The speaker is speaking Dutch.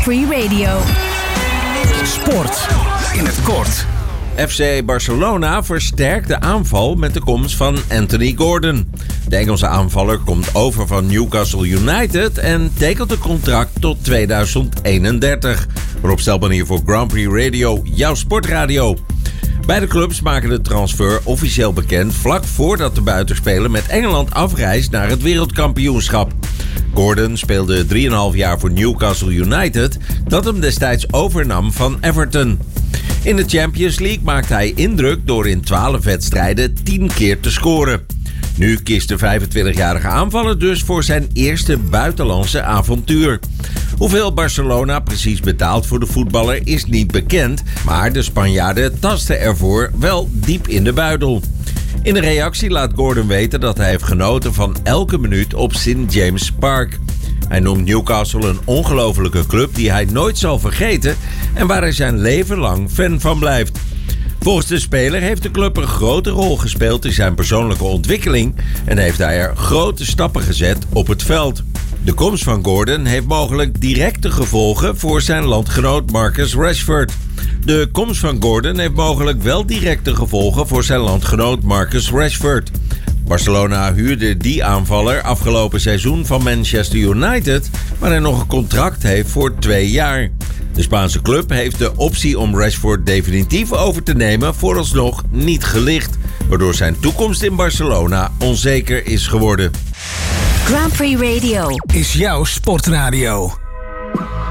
Grand Prix Radio. Sport in het kort. FC Barcelona versterkt de aanval met de komst van Anthony Gordon. De Engelse aanvaller komt over van Newcastle United en tekent een contract tot 2031. Een opstelmanier voor Grand Prix Radio, jouw sportradio. Beide clubs maken de transfer officieel bekend vlak voordat de buitenspeler met Engeland afreist naar het wereldkampioenschap. Gordon speelde 3,5 jaar voor Newcastle United, dat hem destijds overnam van Everton. In de Champions League maakte hij indruk door in 12 wedstrijden 10 keer te scoren. Nu kiest de 25-jarige aanvaller dus voor zijn eerste buitenlandse avontuur. Hoeveel Barcelona precies betaalt voor de voetballer is niet bekend, maar de Spanjaarden tasten ervoor wel diep in de buidel. In een reactie laat Gordon weten dat hij heeft genoten van elke minuut op St. James Park. Hij noemt Newcastle een ongelofelijke club die hij nooit zal vergeten en waar hij zijn leven lang fan van blijft. Volgens de speler heeft de club een grote rol gespeeld in zijn persoonlijke ontwikkeling en heeft hij er grote stappen gezet op het veld. De komst van Gordon heeft mogelijk directe gevolgen voor zijn landgenoot Marcus Rashford. De komst van Gordon heeft mogelijk wel directe gevolgen voor zijn landgenoot Marcus Rashford. Barcelona huurde die aanvaller afgelopen seizoen van Manchester United, waar hij nog een contract heeft voor 2 jaar. De Spaanse club heeft de optie om Rashford definitief over te nemen vooralsnog niet gelicht, waardoor zijn toekomst in Barcelona onzeker is geworden. Grand Prix Radio is jouw sportradio.